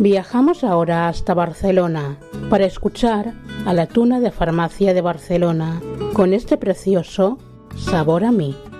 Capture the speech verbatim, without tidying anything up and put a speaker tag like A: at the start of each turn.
A: Viajamos ahora hasta Barcelona para escuchar a la Tuna de Farmacia de Barcelona con este precioso Sabor a mí.